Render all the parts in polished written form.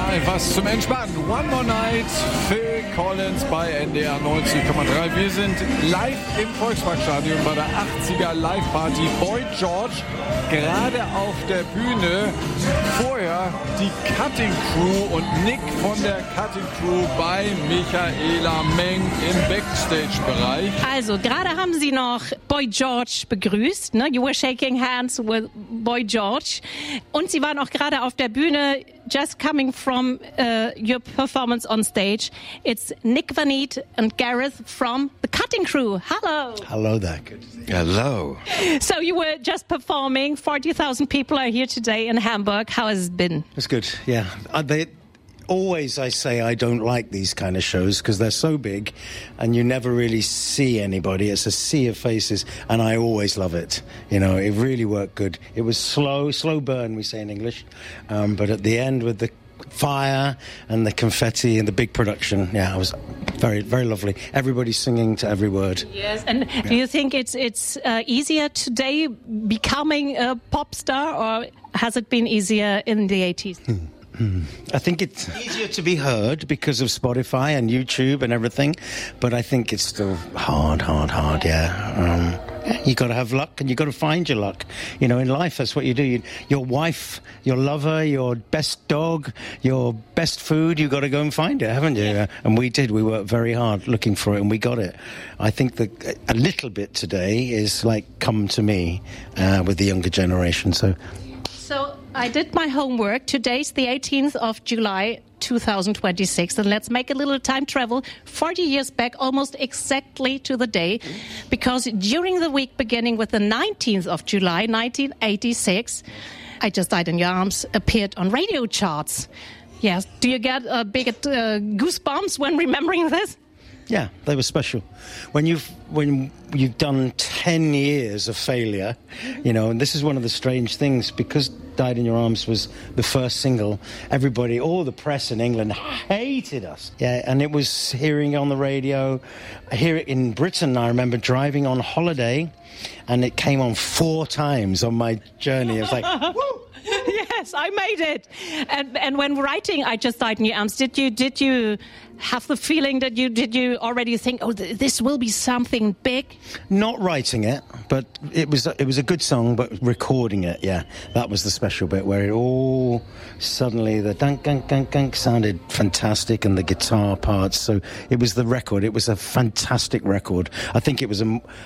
was zum Entspannen. One More Night, Phil Collins bei NDR 90,3. Wir sind live im Volksparkstadion bei der 80er Live-Party. Boy George gerade auf der Bühne. Vorher die Cutting Crew und Nick von der Cutting Crew bei Michaela Meng im Backstage-Bereich. Also, gerade haben Sie noch Boy George begrüßt. Ne? You were shaking hands with Boy George. Und Sie waren auch gerade auf der Bühne, just coming from your performance on stage. It's Nick Vanette and Gareth from the Cutting Crew. Hello. Hello there. Good to see you. Hello. So you were just performing. 40,000 people are here today in Hamburg. How has it been? It's good, yeah. I say I don't like these kind of shows because they're so big and you never really see anybody. It's a sea of faces and I always love it. You know, it really worked good. It was slow burn, we say in English. But at the end with the fire and the confetti and the big production, yeah, it was very, very lovely. Everybody singing to every word. Yes, and do you think it's easier today becoming a pop star or has it been easier in the 80s? I think it's easier to be heard because of Spotify and YouTube and everything, but I think it's still hard, yeah. You got to have luck and you got to find your luck. You know, in life, that's what you do. Your wife, your lover, your best dog, your best food, you got to go and find it, haven't you? Yeah. And we did. We worked very hard looking for it and we got it. I think that a little bit today is like Come to Me with the younger generation. So I did my homework. Today's the 18th of July, 2026. And let's make a little time travel 40 years back, almost exactly to the day. Because during the week beginning with the 19th of July, 1986, I Just Died in Your Arms appeared on radio charts. Yes. Do you get a big goosebumps when remembering this? Yeah, they were special. When you've done 10 years of failure, you know, and this is one of the strange things, because Died in Your Arms was the first single, everybody, all the press in England hated us. Yeah, and it was hearing on the radio. Here in Britain, I remember driving on holiday, and it came on 4 times on my journey. It was like, woo! Yes, I made it. And when writing I Just Died in Your Arms, did you have the feeling that did you already think, oh, this will be something big? Not writing it, but it was a good song, but recording it, yeah. That was the special bit where it all suddenly, the dunk, gunk, gunk, gunk sounded fantastic and the guitar parts. So it was the record. It was a fantastic record. I think it was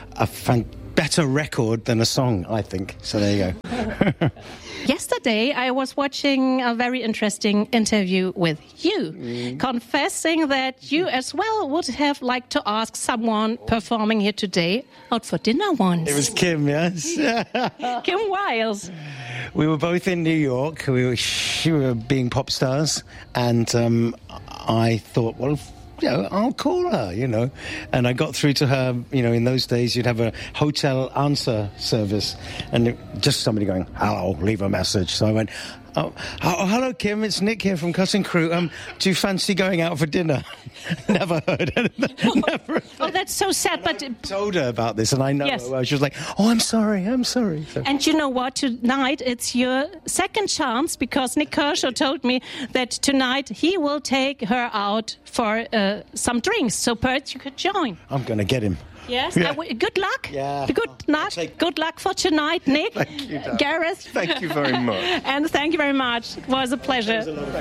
a better record than a song, I think. So there you go. Yesterday, I was watching a very interesting interview with you, confessing that you as well would have liked to ask someone performing here today out for dinner once. It was Kim, yes. Kim Wilde. We were both in New York. She were being pop stars, and I thought, well, you know, I'll call her, you know. And I got through to her, you know, in those days you'd have a hotel answer service and just somebody going, hello, leave a message. So I went, oh, hello, Kim, it's Nick here from Cutting Crew. Do you fancy going out for dinner? Never heard anything. Never. Oh, that's so sad. But I told her about this, and I know yes. She was like, oh, I'm sorry. So. And you know what? Tonight it's your second chance, because Nick Kershaw told me that tonight he will take her out for some drinks. So perhaps you could join. I'm going to get him. Yes. Yeah. Good luck. Yeah. Good luck for tonight, Nick. Thank you, Gareth. Thank you very much. And thank you very much. It was a pleasure.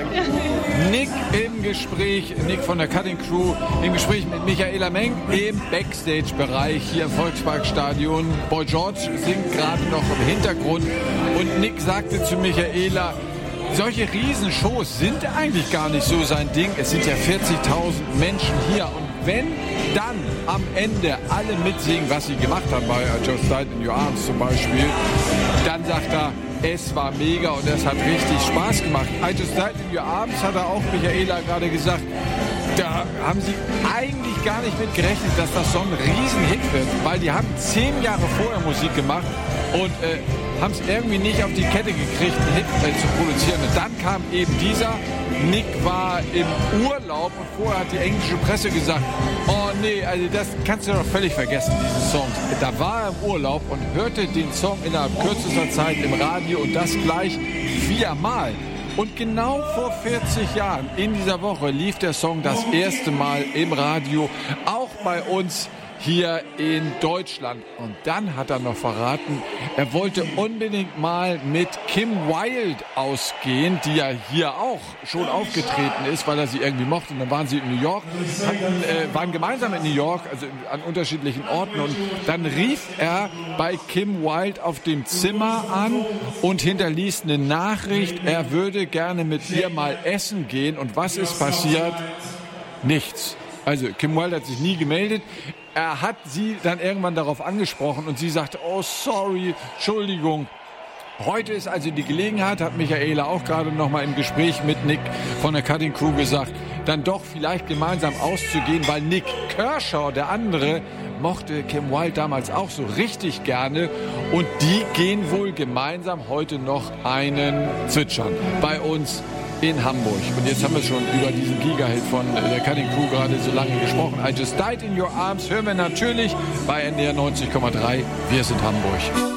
Nick im Gespräch, Nick von der Cutting Crew, im Gespräch mit Michaela Meng im Backstage-Bereich hier im Volksparkstadion. Boy George singt gerade noch im Hintergrund und Nick sagte zu Michaela, solche Riesenshows sind eigentlich gar nicht so sein Ding. Es sind ja 40.000 Menschen hier und wenn dann am Ende alle mitsingen, was sie gemacht haben bei I Just Died in Your Arms zum Beispiel, dann sagt er, es war mega und es hat richtig Spaß gemacht. I Just Died in Your Arms hat er auch Michaela gerade gesagt, da haben sie eigentlich gar nicht mit gerechnet, dass das so ein Riesenhit wird, weil die haben 10 Jahre vorher Musik gemacht und haben es irgendwie nicht auf die Kette gekriegt, einen Hit zu produzieren. Und dann kam eben dieser. Nick war im Urlaub und vorher hat die englische Presse gesagt, oh nee, also das kannst du doch völlig vergessen, diesen Song. Da war er im Urlaub und hörte den Song innerhalb kürzester Zeit im Radio und das gleich 4-mal. Und genau vor 40 Jahren, in dieser Woche, lief der Song das erste Mal im Radio, auch bei uns hier in Deutschland. Und dann hat er noch verraten, er wollte unbedingt mal mit Kim Wilde ausgehen, die ja hier auch schon aufgetreten ist, weil er sie irgendwie mochte. Und dann waren sie in New York, waren gemeinsam in New York, also an unterschiedlichen Orten. Und dann rief er bei Kim Wilde auf dem Zimmer an und hinterließ eine Nachricht, er würde gerne mit ihr mal essen gehen. Und was ist passiert? Nichts. Also Kim Wilde hat sich nie gemeldet. Er hat sie dann irgendwann darauf angesprochen und sie sagte, oh sorry, Entschuldigung. Heute ist also die Gelegenheit, hat Michaela auch gerade noch mal im Gespräch mit Nick von der Cutting Crew gesagt, dann doch vielleicht gemeinsam auszugehen, weil Nick Kershaw, der andere, mochte Kim Wilde damals auch so richtig gerne und die gehen wohl gemeinsam heute noch einen zwitschern bei uns in Hamburg. Und jetzt haben wir schon über diesen Giga-Hit von der Cutting Crew gerade so lange gesprochen. I Just Died in Your Arms hören wir natürlich bei NDR 90,3. Wir sind Hamburg.